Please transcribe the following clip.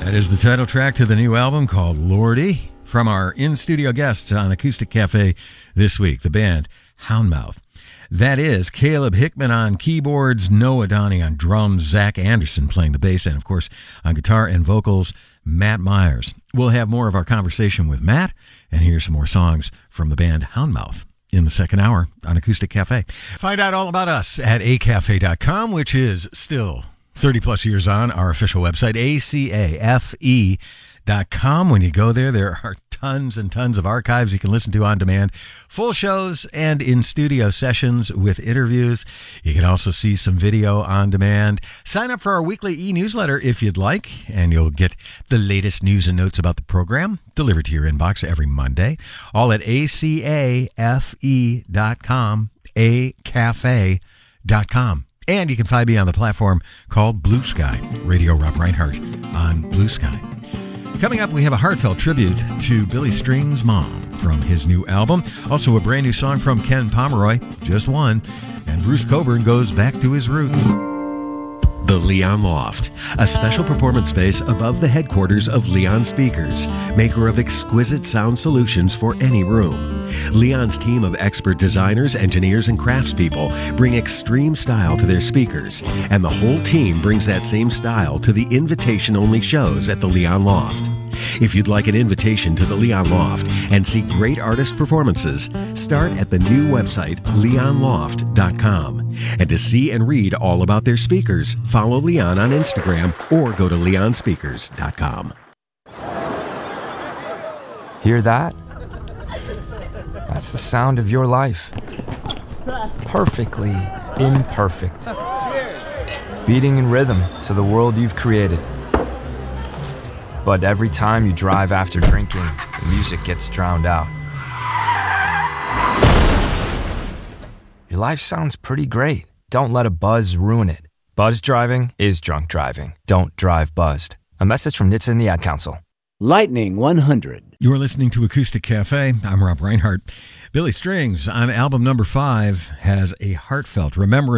That is the title track to the new album called Lordy from our in-studio guests on Acoustic Cafe this week, the band Houndmouth. That is Caleb Hickman on keyboards, Noah Donnie on drums, Zach Anderson playing the bass, and of course on guitar and vocals, Matt Myers. We'll have more of our conversation with Matt and hear some more songs from the band Houndmouth in the second hour on Acoustic Cafe. Find out all about us at acafe.com, which is still 30 plus years on, our official website, acafe.com. When you go there, there are tons and tons of archives you can listen to on demand, full shows and in-studio sessions with interviews. You can also see some video on demand. Sign up for our weekly e-newsletter if you'd like, and you'll get the latest news and notes about the program delivered to your inbox every Monday, all at acafe.com, acafe.com. And you can find me on the platform called Blue Sky, Radio Rob Reinhardt on Blue Sky. Coming up, we have a heartfelt tribute to Billy String's mom from his new album. Also a brand new song from Ken Pomeroy, just one. And Bruce Coburn goes back to his roots. The Leon Loft, a special performance space above the headquarters of Leon Speakers, maker of exquisite sound solutions for any room. Leon's team of expert designers, engineers, and craftspeople bring extreme style to their speakers, and the whole team brings that same style to the invitation-only shows at the Leon Loft. If you'd like an invitation to the Leon Loft and see great artist performances, start at the new website, leonloft.com. And to see and read all about their speakers, follow Leon on Instagram or go to leonspeakers.com. Hear that? That's the sound of your life. Perfectly imperfect. Beating in rhythm to the world you've created. But every time you drive after drinking, the music gets drowned out. Your life sounds pretty great. Don't let a buzz ruin it. Buzz driving is drunk driving. Don't drive buzzed. A message from NHTSA and the Ad Council. Lightning 100. You're listening to Acoustic Cafe. I'm Rob Reinhardt. Billy Strings on album number 5 has a heartfelt remembrance